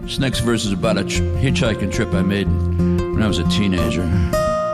This next verse is about a hitchhiking trip I made when I was a teenager.